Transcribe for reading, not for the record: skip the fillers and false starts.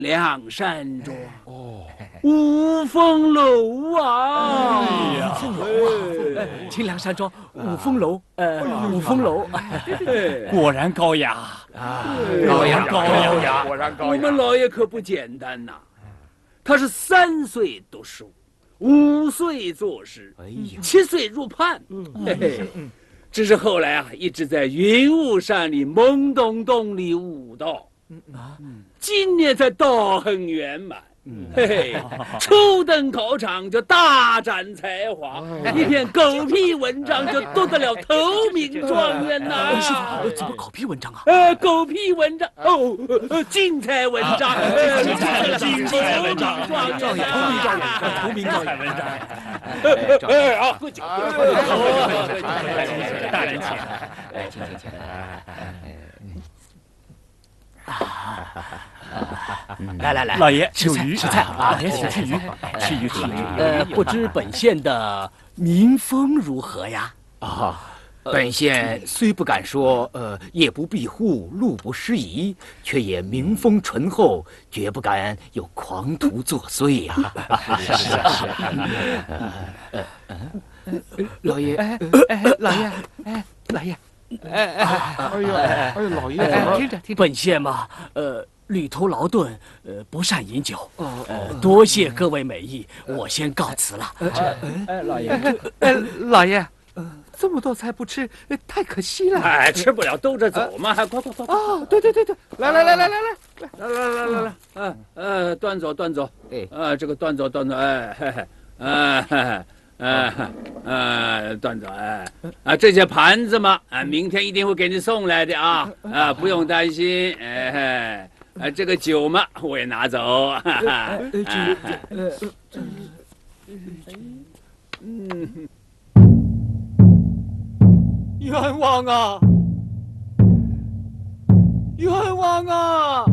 梁山庄哦，五凤楼啊！ 哎呀， 清凉山庄五凤楼，五凤楼， 果然高雅啊， 高雅， 果然高雅。我们老爷可不简单呐，他是3岁读书，5岁作诗，7岁入判，嘿嘿。只是后来啊，一直在云雾山里懵懂懂里悟道。今年才道很圆满，嘿嘿，初登考场就大展才华，一篇狗屁文章就夺得了头名状元呐！ 师傅，怎么狗屁文章啊？ 狗屁文章哦，精彩文章，精彩文章，头名状元文章。啊，喝酒， 大人请，请。 来， 老爷吃鱼吃菜啊！老爷请吃鱼，吃鱼。 不知本县的民风如何呀？ 本县虽不敢说，夜不闭户，路不拾遗，却也民风淳厚，绝不敢有狂徒作祟呀。 是。 老爷，老爷，老爷， 老爷，听着，本县嘛，旅途劳顿，不善饮酒，多谢各位美意，我先告辞了。 老爷，这么多菜不吃，太可惜了。 吃不了兜着走嘛，快！ 哦，对，来， 端走，这个端走，端走，段总，这些盘子嘛，明天一定会给你送来的啊，不用担心，这个酒嘛，我也拿走。 冤枉啊！冤枉啊！